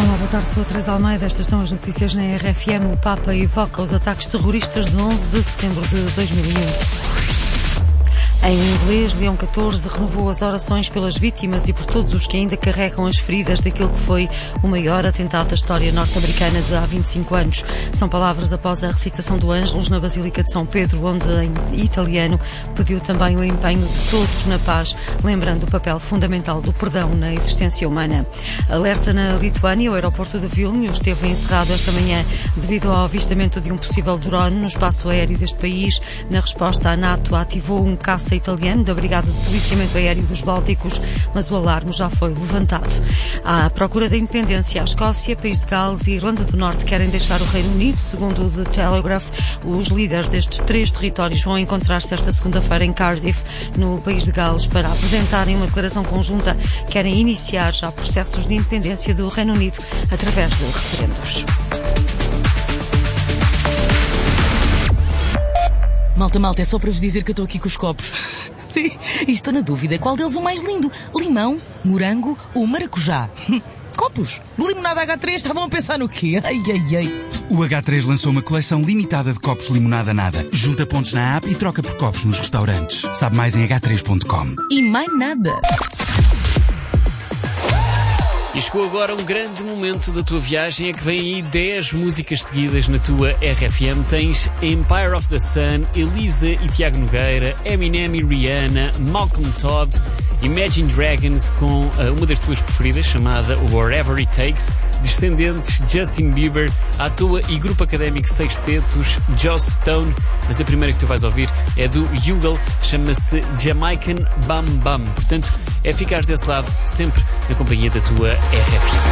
Olá, boa tarde, sou a Teresa Almeida. Estas são as notícias na RFM. O Papa evoca os ataques terroristas de 11 de setembro de 2001. Em inglês, Leão XIV renovou as orações pelas vítimas e por todos os que ainda carregam as feridas daquilo que foi o maior atentado da história norte-americana de há 25 anos. São palavras após a recitação do Ângelus na Basílica de São Pedro, onde, em italiano, pediu também o empenho de todos na paz, lembrando o papel fundamental do perdão na existência humana. Alerta na Lituânia, o aeroporto de Vilnius esteve encerrado esta manhã devido ao avistamento de um possível drone no espaço aéreo deste país. Na resposta, a NATO ativou um caça italiano da Brigada de Policiamento Aéreo dos Bálticos, mas o alarme já foi levantado. À procura da independência, a Escócia, País de Gales e Irlanda do Norte querem deixar o Reino Unido. Segundo o The Telegraph, os líderes destes três territórios vão encontrar-se esta segunda-feira em Cardiff, no País de Gales, para apresentarem uma declaração conjunta. Querem iniciar já processos de independência do Reino Unido através de referendos. Malta, é só para vos dizer que eu estou aqui com os copos. Sim, e estou na dúvida qual deles o mais lindo. Limão, morango ou maracujá? Copos de limonada H3, estavam a pensar no quê? Ai. O H3 lançou uma coleção limitada de copos limonada nada. Junta pontos na app e troca por copos nos restaurantes. Sabe mais em h3.com. E mais nada. E chegou agora um grande momento da tua viagem, é que vem aí 10 músicas seguidas na tua RFM. Tens Empire of the Sun, Elisa e Tiago Nogueira, Eminem e Rihanna, Malcolm Todd, Imagine Dragons com uma das tuas preferidas, chamada Wherever It Takes, Descendentes, Justin Bieber, à toa e grupo académico Sextetos, Joss Stone, mas a primeira que tu vais ouvir é do Yugal, chama-se Jamaican Bam Bam. Portanto, é ficares desse lado sempre na companhia da tua RFM.